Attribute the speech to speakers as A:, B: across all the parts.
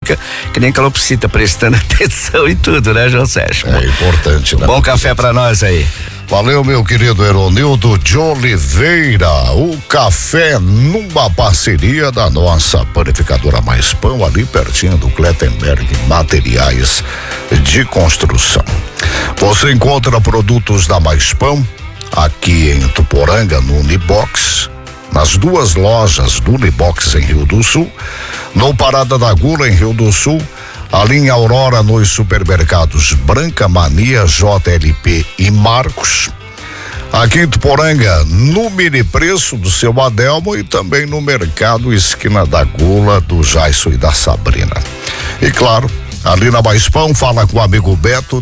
A: fica que nem calopsita, prestando atenção em tudo, né, João Sérgio?
B: É importante, né?
A: Bom café pra nós aí.
B: Valeu, meu querido Eronildo de Oliveira. O café numa parceria da nossa panificadora Mais Pão, ali pertinho do Clettenberg Materiais de Construção. Você encontra produtos da Mais Pão aqui em Tuporanga, no Unibox, nas duas lojas do Unibox em Rio do Sul, no Parada da Gula em Rio do Sul, ali em Aurora, nos supermercados Branca Mania, JLP e Marcos. Aqui em Tuporanga, no mini preço do seu Adelmo e também no mercado Esquina da Gula, do Jaisso e da Sabrina. E claro, ali na Mais Pão, fala com o amigo Beto,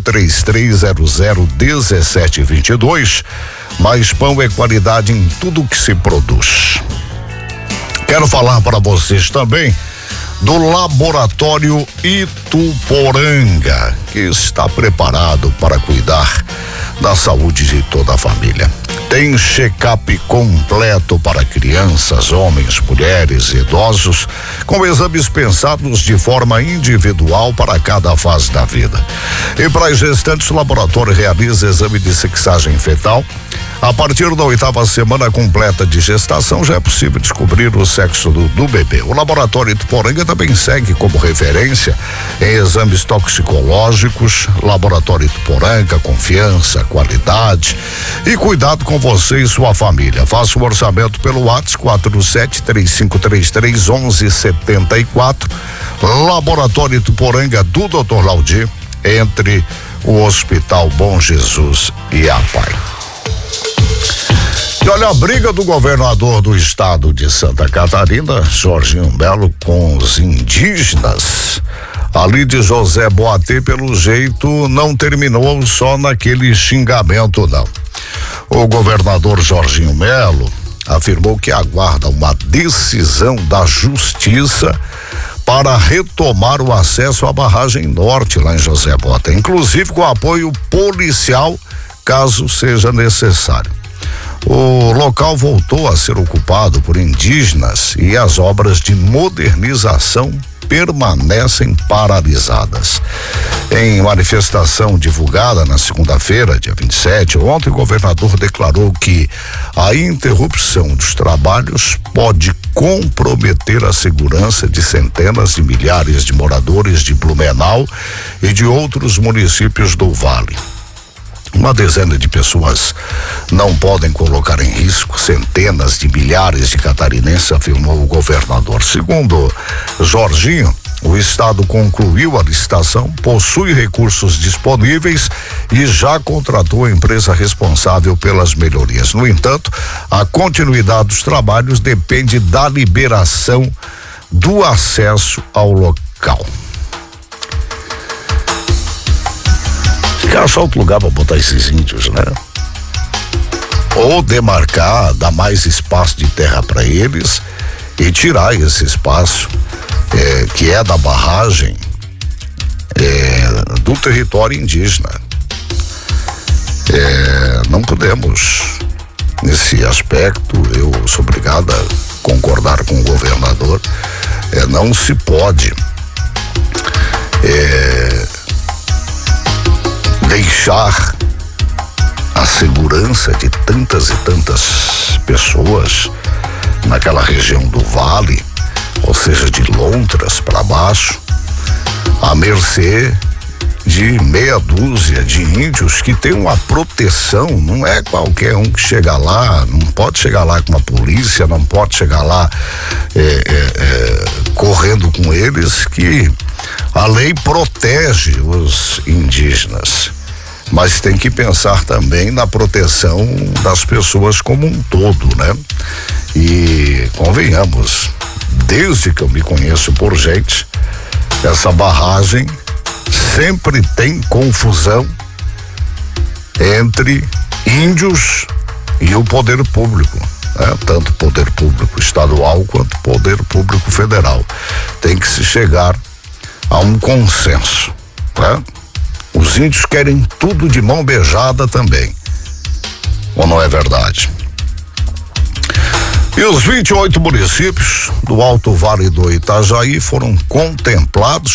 B: 3300-1722. Mais Pão é qualidade em tudo que se produz. Quero falar para vocês também do Laboratório Ituporanga, que está preparado para cuidar da saúde de toda a família. Tem check-up completo para crianças, homens, mulheres e idosos, com exames pensados de forma individual para cada fase da vida. E para as gestantes, o laboratório realiza exame de sexagem fetal. A partir da 8ª semana completa de gestação, já é possível descobrir o sexo do bebê. O Laboratório Ituporanga também segue como referência em exames toxicológicos. Laboratório Ituporanga, confiança, qualidade e cuidado com você e sua família. Faça o orçamento pelo WhatsApp 4735331174. Laboratório Ituporanga do Dr. Laudi, entre o Hospital Bom Jesus e a Pai. E olha, a briga do governador do estado de Santa Catarina, Jorginho Melo, com os indígenas ali de José Boatê, pelo jeito não terminou só naquele xingamento, não. O governador Jorginho Melo afirmou que aguarda uma decisão da justiça para retomar o acesso à barragem norte lá em José Boatê, inclusive com apoio policial, caso seja necessário. O local voltou a ser ocupado por indígenas e as obras de modernização permanecem paralisadas. Em manifestação divulgada na segunda-feira, dia 27, ontem o governador declarou que a interrupção dos trabalhos pode comprometer a segurança de centenas de milhares de moradores de Blumenau e de outros municípios do Vale. Uma dezena de pessoas não podem colocar em risco centenas de milhares de catarinenses, afirmou o governador. Segundo Jorginho, o estado concluiu a licitação, possui recursos disponíveis e já contratou a empresa responsável pelas melhorias. No entanto, a continuidade dos trabalhos depende da liberação do acesso ao local. Tem que achar outro lugar para botar esses índios, né? Ou demarcar, dar mais espaço de terra para eles e tirar esse espaço que é da barragem do território indígena. Não podemos, nesse aspecto, eu sou obrigado a concordar com o governador, não se pode deixar a segurança de tantas e tantas pessoas naquela região do Vale, ou seja, de Lontras para baixo, à mercê de meia dúzia de índios que tem uma proteção. Não é qualquer um que chega lá, não pode chegar lá com a polícia, não pode chegar lá correndo com eles, que a lei protege os indígenas. Mas tem que pensar também na proteção das pessoas como um todo, né? E convenhamos, desde que eu me conheço por gente, essa barragem sempre tem confusão entre índios e o poder público, né? Tanto poder público estadual quanto poder público federal. Tem que se chegar a um consenso, né? Os índios querem tudo de mão beijada também. Ou não é verdade? E os 28 municípios do Alto Vale do Itajaí foram contemplados